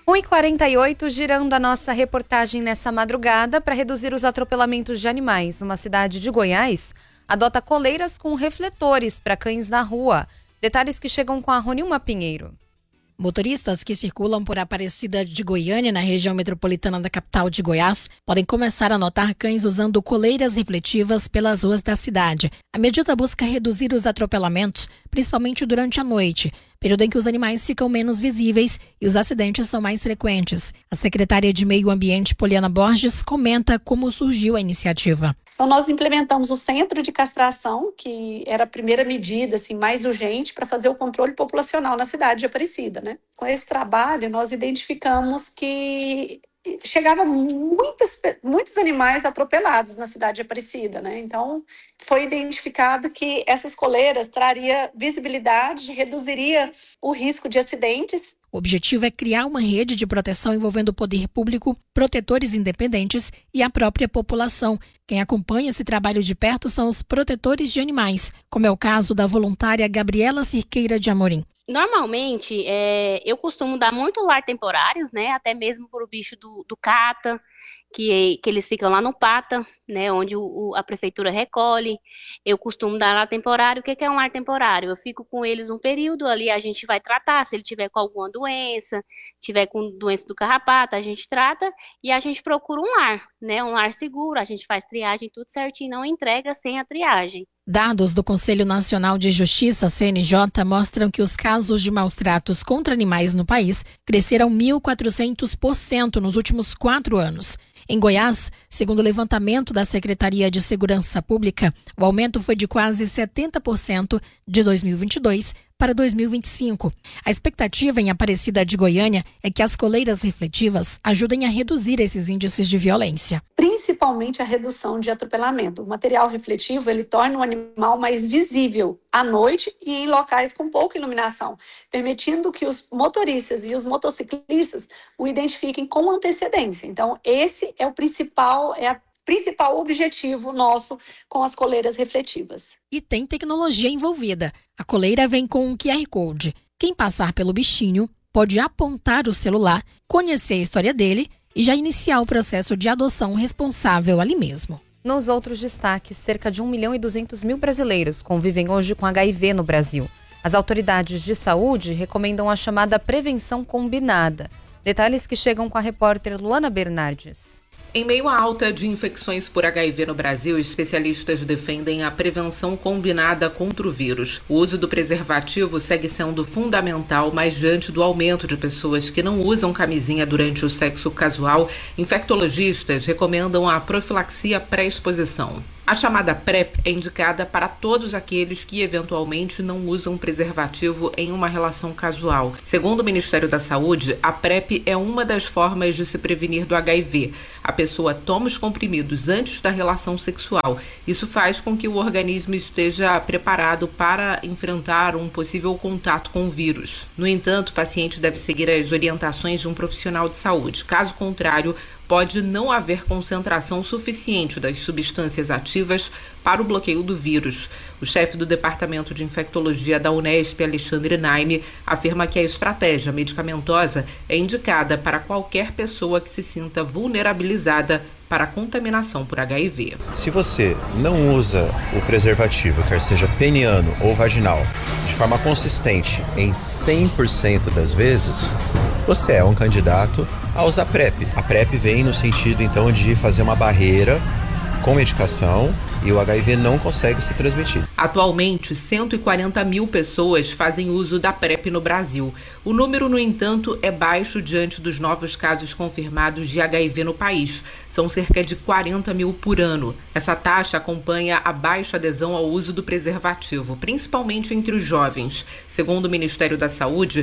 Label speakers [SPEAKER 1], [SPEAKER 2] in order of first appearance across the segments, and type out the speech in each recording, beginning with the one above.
[SPEAKER 1] 1h48, girando a nossa reportagem nessa madrugada para reduzir os atropelamentos de animais. Uma cidade de Goiás adota coleiras com refletores para cães na rua. Detalhes que chegam com a Ronilma Pinheiro.
[SPEAKER 2] Motoristas que circulam por Aparecida de Goiânia, na região metropolitana da capital de Goiás, podem começar a notar cães usando coleiras refletivas pelas ruas da cidade. A medida busca reduzir os atropelamentos, principalmente durante a noite, período em que os animais ficam menos visíveis e os acidentes são mais frequentes. A secretária de Meio Ambiente, Poliana Borges, comenta como surgiu a iniciativa.
[SPEAKER 3] Então, nós implementamos o centro de castração, que era a primeira medida assim, mais urgente para fazer o controle populacional na cidade de Aparecida, né? Com esse trabalho, nós identificamos que chegava muitos animais atropelados na cidade de Aparecida, né? Então, foi identificado que essas coleiras traria visibilidade, reduziria o risco de acidentes.
[SPEAKER 2] O objetivo é criar uma rede de proteção envolvendo o poder público, protetores independentes e a própria população. Quem acompanha esse trabalho de perto são os protetores de animais, como é o caso da voluntária Gabriela Cirqueira de Amorim.
[SPEAKER 4] Normalmente, eu costumo dar muito lar temporários, né? Até mesmo para o bicho do cata, que eles ficam lá no pata, né? Onde a prefeitura recolhe. Eu costumo dar lar temporário. O que é um lar temporário? Eu fico com eles um período ali, a gente vai tratar. Se ele tiver com alguma doença, tiver com doença do carrapato, a gente trata e a gente procura um lar, né? Um lar seguro, a gente faz triagem tudo certinho, não entrega sem a triagem.
[SPEAKER 2] Dados do Conselho Nacional de Justiça, CNJ, mostram que os casos de maus-tratos contra animais no país cresceram 1.400% nos últimos 4 anos. Em Goiás, segundo o levantamento da Secretaria de Segurança Pública, o aumento foi de quase 70% de 2022 para 2025. A expectativa em Aparecida de Goiânia é que as coleiras refletivas ajudem a reduzir esses índices de violência.
[SPEAKER 3] Principalmente a redução de atropelamento. O material refletivo, ele torna o animal mais visível à noite e em locais com pouca iluminação, permitindo que os motoristas e os motociclistas o identifiquem com antecedência. Então, esse é o principal objetivo nosso com as coleiras refletivas.
[SPEAKER 2] E tem tecnologia envolvida. A coleira vem com um QR Code. Quem passar pelo bichinho pode apontar o celular, conhecer a história dele e já iniciar o processo de adoção responsável ali mesmo.
[SPEAKER 1] Nos outros destaques, cerca de 1.200.000 brasileiros convivem hoje com HIV no Brasil. As autoridades de saúde recomendam a chamada prevenção combinada. Detalhes que chegam com a repórter Luana Bernardes.
[SPEAKER 5] Em meio à alta de infecções por HIV no Brasil, especialistas defendem a prevenção combinada contra o vírus. O uso do preservativo segue sendo fundamental, mas diante do aumento de pessoas que não usam camisinha durante o sexo casual, infectologistas recomendam a profilaxia pré-exposição. A chamada PrEP é indicada para todos aqueles que eventualmente não usam preservativo em uma relação casual. Segundo o Ministério da Saúde, a PrEP é uma das formas de se prevenir do HIV. A pessoa toma os comprimidos antes da relação sexual. Isso faz com que o organismo esteja preparado para enfrentar um possível contato com o vírus. No entanto, o paciente deve seguir as orientações de um profissional de saúde. Caso contrário, pode não haver concentração suficiente das substâncias ativas para o bloqueio do vírus. O chefe do Departamento de Infectologia da Unesp, Alexandre Naime, afirma que a estratégia medicamentosa é indicada para qualquer pessoa que se sinta vulnerabilizada para a contaminação por HIV.
[SPEAKER 6] Se você não usa o preservativo, quer seja peniano ou vaginal, de forma consistente em 100% das vezes, você é um candidato a usar PrEP. A PrEP vem no sentido, então, de fazer uma barreira com medicação e o HIV não consegue se transmitir.
[SPEAKER 5] Atualmente, 140.000 pessoas fazem uso da PrEP no Brasil. O número, no entanto, é baixo diante dos novos casos confirmados de HIV no país. São cerca de 40.000 por ano. Essa taxa acompanha a baixa adesão ao uso do preservativo, principalmente entre os jovens. Segundo o Ministério da Saúde,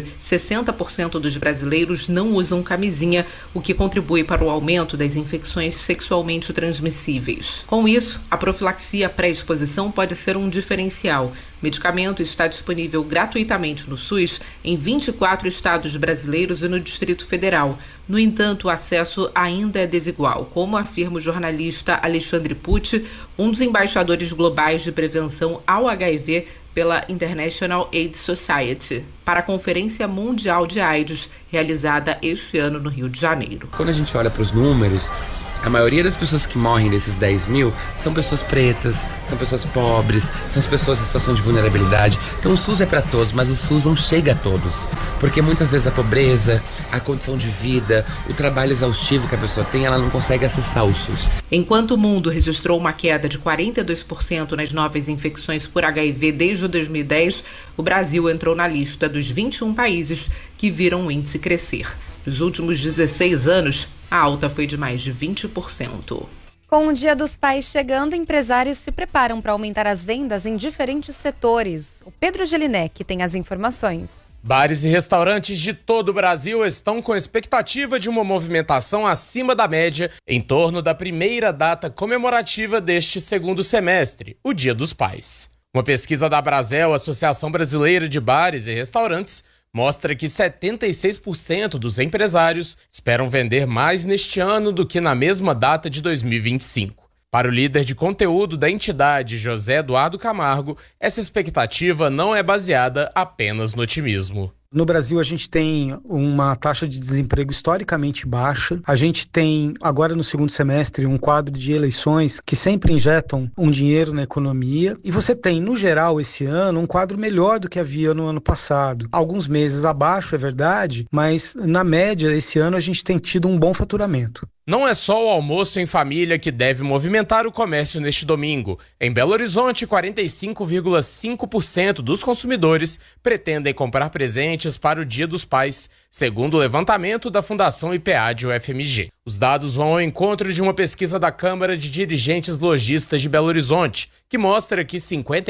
[SPEAKER 5] 60% dos brasileiros não usam camisinha, o que contribui para o aumento das infecções sexualmente transmissíveis. Com isso, a profilaxia pré-exposição pode ser um diferencial. O medicamento está disponível gratuitamente no SUS em 24 estados brasileiros e no Distrito Federal. No entanto, o acesso ainda é desigual, como afirma o jornalista Alexandre Pucci, um dos embaixadores globais de prevenção ao HIV pela International AIDS Society para a Conferência Mundial de AIDS, realizada este ano no Rio de Janeiro.
[SPEAKER 7] Quando a gente olha para os números, a maioria das pessoas que morrem desses 10 mil são pessoas pretas, são pessoas pobres, são as pessoas em situação de vulnerabilidade. Então o SUS é para todos, mas o SUS não chega a todos. Porque muitas vezes a pobreza, a condição de vida, o trabalho exaustivo que a pessoa tem, ela não consegue acessar o SUS.
[SPEAKER 5] Enquanto o mundo registrou uma queda de 42% nas novas infecções por HIV desde 2010, o Brasil entrou na lista dos 21 países que viram o índice crescer. Nos últimos 16 anos, a alta foi de mais de 20%.
[SPEAKER 1] Com o Dia dos Pais chegando, empresários se preparam para aumentar as vendas em diferentes setores. O Pedro Gelinek tem as informações.
[SPEAKER 8] Bares e restaurantes de todo o Brasil estão com expectativa de uma movimentação acima da média em torno da primeira data comemorativa deste segundo semestre, o Dia dos Pais. Uma pesquisa da Brasel, Associação Brasileira de Bares e Restaurantes, mostra que 76% dos empresários esperam vender mais neste ano do que na mesma data de 2025. Para o líder de conteúdo da entidade, José Eduardo Camargo, essa expectativa não é baseada apenas no otimismo.
[SPEAKER 9] No Brasil, a gente tem uma taxa de desemprego historicamente baixa. A gente tem, agora no segundo semestre, um quadro de eleições que sempre injetam um dinheiro na economia. E você tem, no geral, esse ano, um quadro melhor do que havia no ano passado. Alguns meses abaixo, é verdade, mas na média, esse ano, a gente tem tido um bom faturamento.
[SPEAKER 8] Não é só o almoço em família que deve movimentar o comércio neste domingo. Em Belo Horizonte, 45,5% dos consumidores pretendem comprar presentes para o Dia dos Pais, segundo o levantamento da Fundação IPA de UFMG. Os dados vão ao encontro de uma pesquisa da Câmara de Dirigentes Lojistas de Belo Horizonte, que mostra que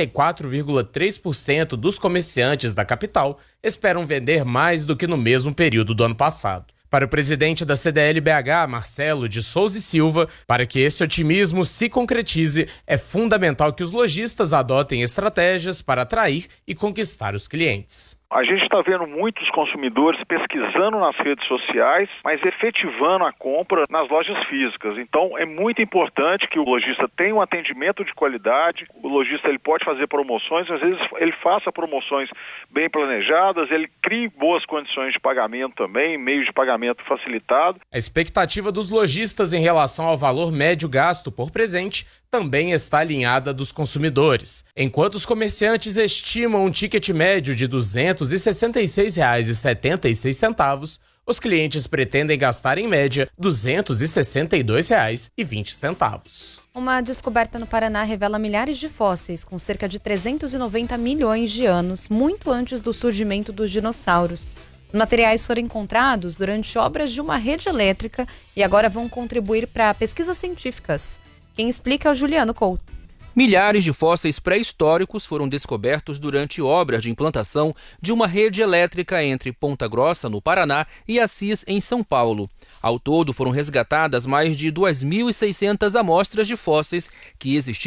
[SPEAKER 8] 54,3% dos comerciantes da capital esperam vender mais do que no mesmo período do ano passado. Para o presidente da CDL-BH, Marcelo de Souza e Silva, para que esse otimismo se concretize, é fundamental que os lojistas adotem estratégias para atrair e conquistar os clientes.
[SPEAKER 10] A gente está vendo muitos consumidores pesquisando nas redes sociais, mas efetivando a compra nas lojas físicas. Então, é muito importante que o lojista tenha um atendimento de qualidade. O lojista ele pode fazer promoções, às vezes ele faça promoções bem planejadas, ele crie boas condições de pagamento também, meios de pagamento facilitado.
[SPEAKER 8] A expectativa dos lojistas em relação ao valor médio gasto por presente também está alinhada dos consumidores. Enquanto os comerciantes estimam um ticket médio de R$ 266,76, os clientes pretendem gastar em média R$ 262,20.
[SPEAKER 1] Uma descoberta no Paraná revela milhares de fósseis com cerca de 390 milhões de anos, muito antes do surgimento dos dinossauros. Os materiais foram encontrados durante obras de uma rede elétrica e agora vão contribuir para pesquisas científicas. Quem explica é o Juliano Couto.
[SPEAKER 11] Milhares de fósseis pré-históricos foram descobertos durante obras de implantação de uma rede elétrica entre Ponta Grossa, no Paraná, e Assis, em São Paulo. Ao todo, foram resgatadas mais de 2.600 amostras de fósseis que existiam